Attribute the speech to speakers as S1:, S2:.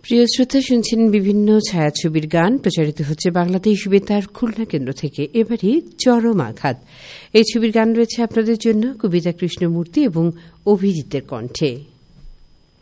S1: প্রিয় শ্রোতা, শুনছেন বিভিন্ন ছায়াছবির গান প্রচারিত হচ্ছে বাংলাদেশ বেতার খুলনা কেন্দ্র থেকে। এবারে চরম আঘাত, এই ছবির গান রয়েছে আপনাদের জন্য কবিতা কৃষ্ণমূর্তি এবং অভিজিতের কণ্ঠে।